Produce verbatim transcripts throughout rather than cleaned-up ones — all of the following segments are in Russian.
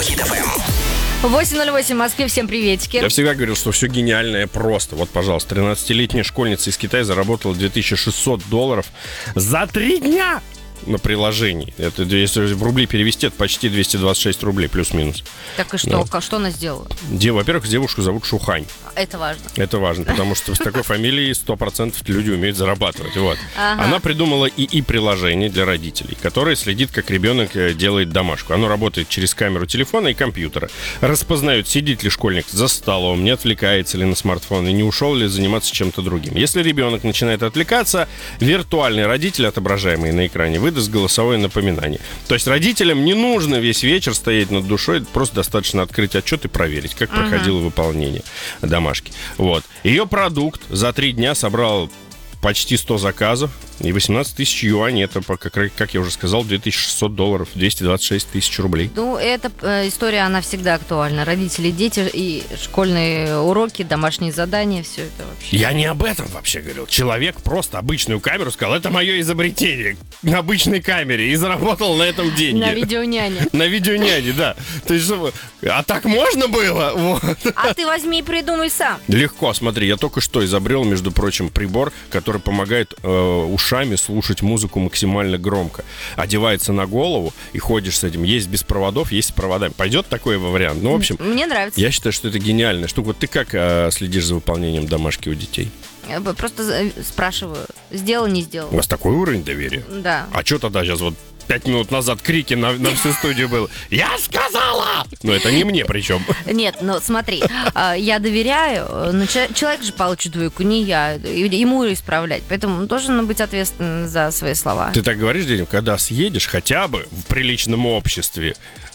Хит эф эм. восемь ноль восемь в Москве. Всем приветики. Я всегда говорил, что все гениальное просто. Вот, пожалуйста, тринадцатилетняя школьница из Китая заработала две тысячи шестьсот долларов за три дня на приложении. Это, если в рубли перевести, это почти двести двадцать шесть рублей, плюс-минус. Так и что? Да. Что она сделала? Де, во-первых, девушку зовут Шухань. Это важно. Это важно, потому что с такой фамилией сто процентов люди умеют зарабатывать. Вот. Ага. Она придумала ИИ-приложение для родителей, которое следит, как ребенок делает домашку. Оно работает через камеру телефона и компьютера. Распознает, сидит ли школьник за столом, не отвлекается ли на смартфон и не ушел ли заниматься чем-то другим. Если ребенок начинает отвлекаться, виртуальный родитель, отображаемый на экране, выдаст голосовое напоминание. То есть родителям не нужно весь вечер стоять над душой, просто достаточно открыть отчет и проверить, как ага. проходило выполнение домашки. Вот. Ее продукт за три дня собрал почти сто заказов и восемнадцать тысяч юаней. Это, как, как я уже сказал, две тысячи шестьсот долларов, двести двадцать шесть тысяч рублей. Ну, эта э, история, она всегда актуальна. Родители, дети и школьные уроки, домашние задания, все это вообще. Я не об этом вообще говорил. Человек просто обычную камеру сказал, это мое изобретение на обычной камере, и заработал на этом деньги. На видеоняне. На видеоняне, да. То есть, а так можно было? Вот. А ты возьми и придумай сам. Легко, смотри, я только что изобрел, между прочим, прибор, который помогает э, ушами слушать музыку максимально громко. Одевается на голову и ходишь с этим. Есть без проводов, есть с проводами. Пойдет такой вариант? Ну, в общем... Мне нравится. Я считаю, что это гениальная штука. Вот ты как э, следишь за выполнением домашки у детей? Я просто спрашиваю, сделал, не сделал. У вас такой уровень доверия? Да. А что тогда сейчас вот пять минут назад крики на, на всю студию было? Я сказала! Ну, это не мне причем. Нет, ну смотри, я доверяю, но человек же получит двойку, не я. Ему исправлять. Поэтому он должен быть ответственен за свои слова. Ты так говоришь детям, когда съедешь хотя бы в приличном обществе,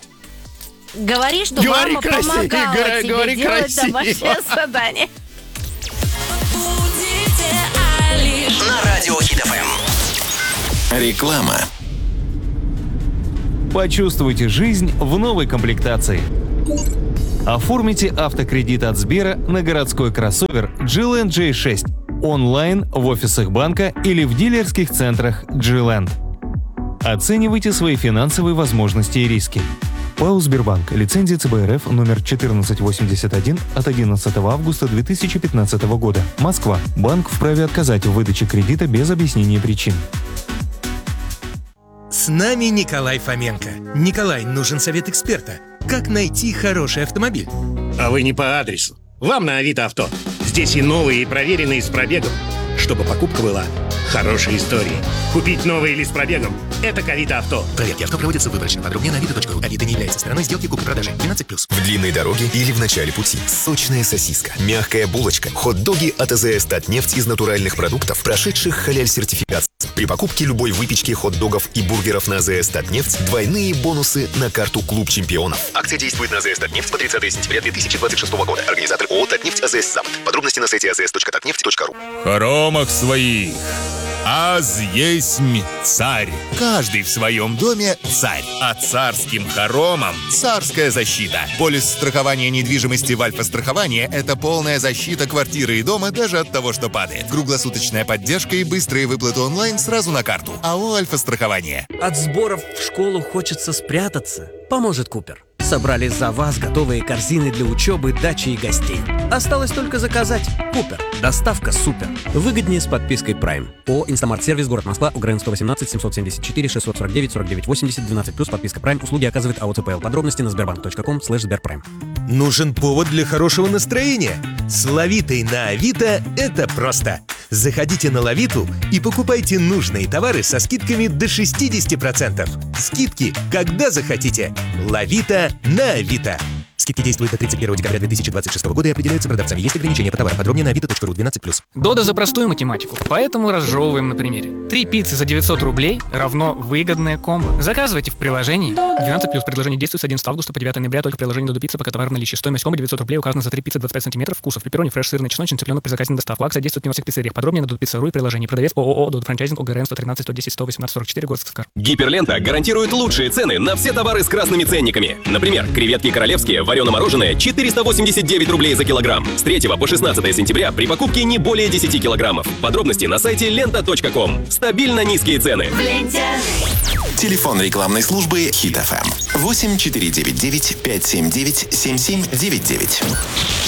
говори, что говори мама красивее, помогала говори, тебе говори делать красиво. домашнее задание. На радио Хит эф эм. Реклама. Почувствуйте жизнь в новой комплектации. Оформите автокредит от Сбера на городской кроссовер джи-Land джей шесть онлайн в офисах банка или в дилерских центрах джи-Land. Оценивайте свои финансовые возможности и риски. ПАО «Сбербанк». Лицензия ЦБ РФ номер четырнадцать восемьдесят один от одиннадцатого августа две тысячи пятнадцатого года. Москва. Банк вправе отказать в выдаче кредита без объяснения причин. С нами Николай Фоменко. Николай, нужен совет эксперта. Как найти хороший автомобиль? А вы не по адресу. Вам на Авито Авто. Здесь и новые, и проверенные с пробегом. Чтобы покупка была хорошей историей. Купить новый или с пробегом – это к Авито Авто. Проверки авто проводятся выборочно. Подробнее на авито точка ру. Авито не является стороной сделки купли-продажи. двенадцать плюс. В длинной дороге или в начале пути. Сочная сосиска, мягкая булочка, хот-доги от АЗС «Татнефть» из натуральных продуктов, прошедших халяль-сертификацию. При покупке любой выпечки, хот-догов и бургеров на АЗС «Татнефть» двойные бонусы на карту «Клуб чемпионов». Акция действует на АЗС «Татнефть» по тридцатое сентября две тысячи двадцать шестого года. Организатор ООО «Татнефть» АЗС «Запад». Подробности на сайте а зэ эс точка татнефть точка ру. Хоромах своих аз есмь царь. Каждый в своем доме царь. А царским хоромам царская защита. Полис страхования недвижимости в Альфа-страхование – это полная защита квартиры и дома даже от того, что падает. Круглосуточная поддержка и быстрые выплаты онлайн сразу на карту. АО «Альфа-страхование». От сборов в школу хочется спрятаться. Поможет Купер. Собрали за вас готовые корзины для учебы, дачи и гостей. Осталось только заказать. Купер. Доставка супер. Выгоднее с подпиской Prime. ООО «Инстамарт Сервис», город Москва, УГРН сто восемнадцать семьсот семьдесят четыре шестьсот сорок девять сорок девять восемьдесят двенадцать плюс подписка Prime. Услуги оказывает АО ЦПЛ. Подробности на сбербанк точка ком слэш сберпрайм. Нужен повод для хорошего настроения? С Лавитой на Авито это просто. Заходите на Лавиту и покупайте нужные товары со скидками до шестьдесят процентов. Скидки, когда захотите. Лавита на Авито. Скидки действуют до тридцать первого декабря две тысячи двадцать шестого года и определяются продавцами. Есть ограничения по товарам. Подробнее на авито точка ру. двенадцать плюс. Дода за простую математику, поэтому разжевываем на примере. Три пиццы за девятьсот рублей равно выгодное комбо. Заказывайте в приложении. двенадцать плюс. Предложение действует с одиннадцатого августа по девятое ноября только в приложении Додо Пицца, пока товар в наличии. Стоимость комбо девятьсот рублей указана за три пиццы двадцать пять сантиметров. Вкусов пепперони, фреш, сырный, чесночный, цыпленок при заказе на доставку. Акция действует не во всех пиццериях. Подробнее на Додо Пицца точка ру и приложении. Продавец ООО Додо Франчайзинг ОГРН сто тринадцать сто десять сто восемнадцать сорок четыре, город Сыктывкар. Гиперлента гарантирует лучшие цены на все товары с красными ценниками. Например, креветки королевские в Варено-мороженое четыреста восемьдесят девять рублей за килограмм. С третьего по шестнадцатое сентября при покупке не более десяти килограммов. Подробности на сайте лента точка ком. Стабильно низкие цены. В ленте. Телефон рекламной службы Хит эф эм. восемь четыре девять девять пять семь девять семь семь девять девять.